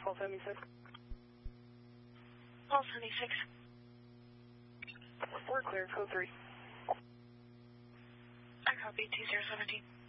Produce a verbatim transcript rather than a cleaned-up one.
twelve seventy-six. twelve seventy-six. We're clear, code three. I copy two zero seventeen.